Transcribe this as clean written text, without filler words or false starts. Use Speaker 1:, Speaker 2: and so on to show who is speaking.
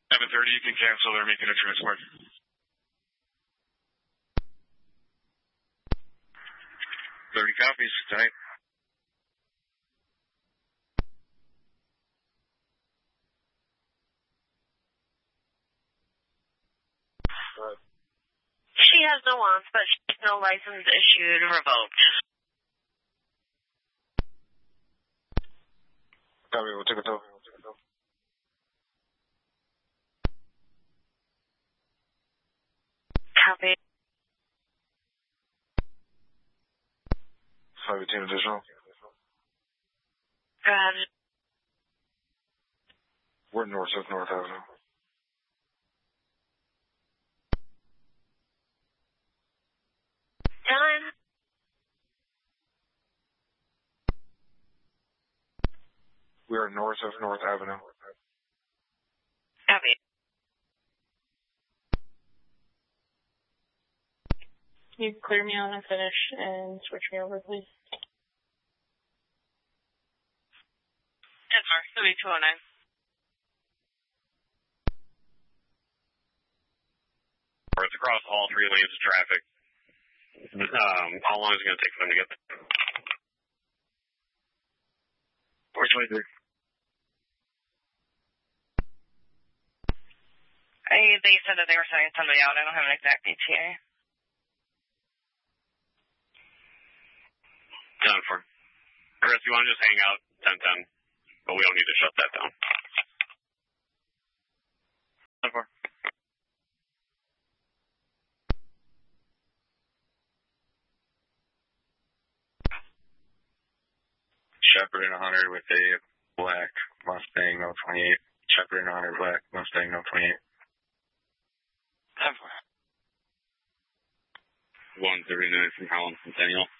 Speaker 1: 7:30, you can cancel. They're making a transport. $30 copies tonight.
Speaker 2: She has no wants, but she has no license issued or revoked.
Speaker 1: Copy, we'll take a tow.
Speaker 2: Copy.
Speaker 1: 518 additional.
Speaker 2: Go ahead.
Speaker 1: We're north of North Avenue.
Speaker 2: Done.
Speaker 1: We are north of North Avenue.
Speaker 2: Copy.
Speaker 3: Can you clear me on a finish and switch me over, please?
Speaker 2: 10-4, 3209.
Speaker 4: It's across all 3 lanes of traffic. How long is it going to take for them to get there?
Speaker 1: 423.
Speaker 2: They said that they were sending somebody out. I don't have an exact ETA.
Speaker 4: 10-4. Chris, you want to just hang out 10-10, but we don't need to shut that down. 10-4.
Speaker 1: Shepherd in 100 with a black Mustang, no 28. Shepherd in 100, black Mustang, no 28.
Speaker 4: 139 from Holland Centennial.